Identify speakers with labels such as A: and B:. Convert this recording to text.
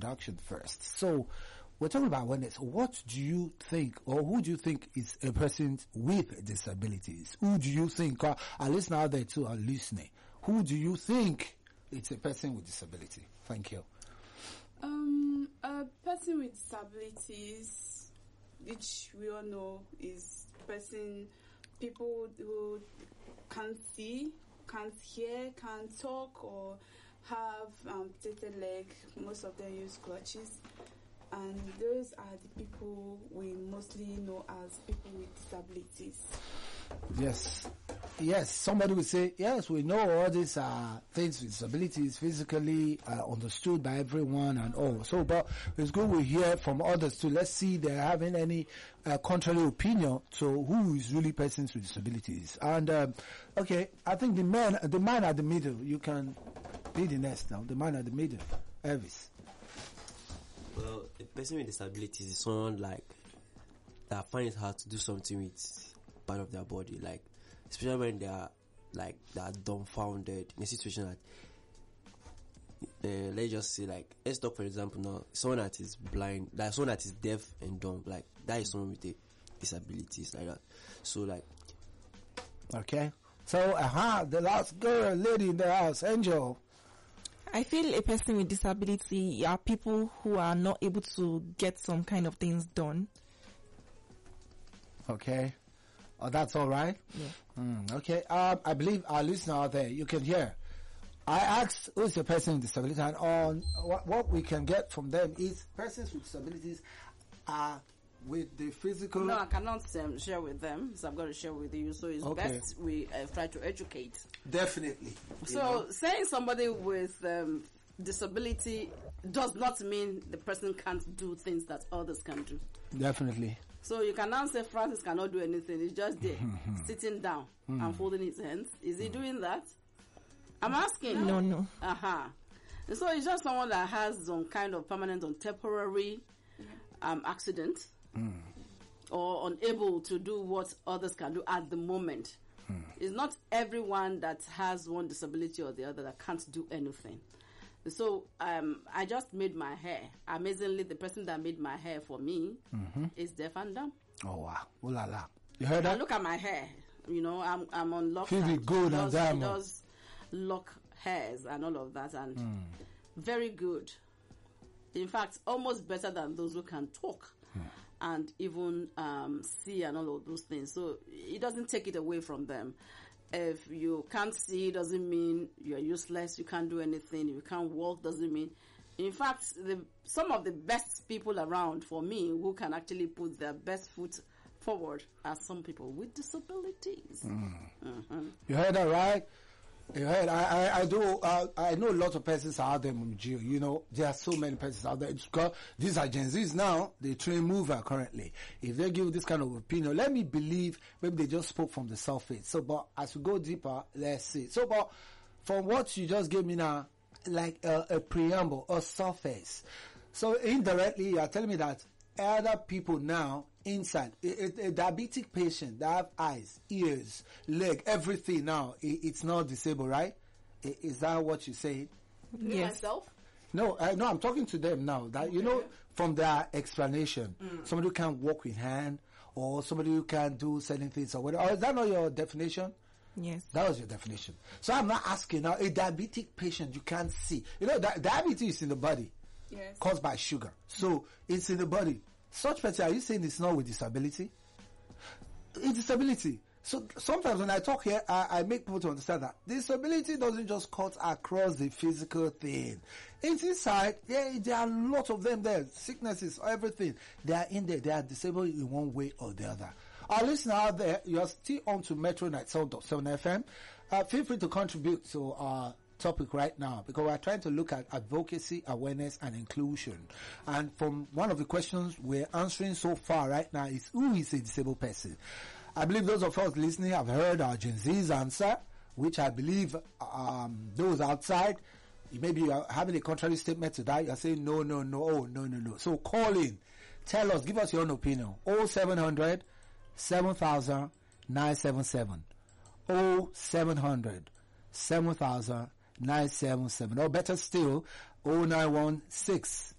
A: introduction first. So we're talking about awareness. What do you think, or who do you think is a person with disabilities? Who do you think, our listeners out there too are listening, who do you think it's a person with disability? Thank you.
B: A person with disabilities, which we all know, is people who can't see, can't hear, can't talk, or have amputated leg. Most of them use crutches, and those are the people we mostly know as people with disabilities.
A: Yes, somebody would say, yes, we know all these things with disabilities physically understood by everyone and all. So, but it's good we hear from others too. Let's see if they're having any contrary opinion to who is really persons with disabilities. And, okay, I think the man at the middle, you can be the next now. The man at the middle, Elvis.
C: Well, a person with disabilities is someone that finds it hard to do something with part of their body, especially when they are dumbfounded in a situation that let's just say let's talk for example now, someone that is blind, someone that is deaf and dumb, that is someone with a disabilities like that. So
A: okay, so the last lady in the house, Angel.
D: I feel a person with disability are people who are not able to get some kind of things done.
A: Okay. Oh, that's all right?
D: Yeah.
A: Okay. I believe our listener out there, you can hear. I asked who is the person with disability, and on what we can get from them is persons with disabilities are with the physical...
E: No, I cannot share with them, so I've got to share with you. So it's best we try to educate.
A: Definitely.
E: So saying somebody with disability does not mean the person can't do things that others can do.
A: Definitely.
E: So you can now say Francis cannot do anything. He's just there, sitting down and folding his hands. Is he doing that? I'm asking.
D: No.
E: And so it's just someone that has some kind of permanent or temporary accident or unable to do what others can do at the moment. It's not everyone that has one disability or the other that can't do anything. So I just made my hair. Amazingly, the person that made my hair for me is deaf and dumb.
A: Oh wow! Ooh la la! You heard that?
E: And look at my hair. You know, I'm on lock.
A: Feel it good and diamond.
E: He does lock hairs and all of that, and very good. In fact, almost better than those who can talk and even see and all of those things. So it doesn't take it away from them. If you can't see, doesn't mean you're useless. You can't do anything. You can't walk, doesn't mean. In fact, some of the best people around for me who can actually put their best foot forward are some people with disabilities.
A: You heard that, right? You heard. I do. I know a lot of persons out there, Mumjio. You know, there are so many persons out there. These are Gen Zs now. They train mover currently. If they give this kind of opinion, let me believe maybe they just spoke from the surface. So, but as we go deeper, let's see. So, but from what you just gave me now, like a preamble, a surface. So indirectly, you are telling me that other people now inside a diabetic patient that have eyes, ears, leg, everything now, it's not disabled, right? Is that what you say?
D: Yes.
E: Myself?
A: No, I'm talking to them now. That you know, from their explanation, somebody who can't walk with hand, or somebody who can't do certain things, or whatever. Or is that not your definition?
D: Yes.
A: That was your definition. So I'm not asking now. A diabetic patient you can't see. You know, diabetes is in the body, caused by sugar. So it's in the body. Such person, are you saying it's not with disability? It's disability. So sometimes when I talk here, I make people to understand that disability doesn't just cut across the physical thing. It's inside. Yeah, there are a lot of them there. Sicknesses, everything. They are in there. They are disabled in one way or the other. Our listener out there, you are still on to Metro 97.7 FM. Feel free to contribute to our topic right now, because we're trying to look at advocacy, awareness, and inclusion. And from one of the questions we're answering so far right now is, who is a disabled person? I believe those of us listening have heard our Gen Z's answer, which I believe those outside, maybe you are having a contrary statement to that. You're saying no. So call in, tell us, give us your own opinion. 0700 7000 977. 0700 7000 977, or better still, 0916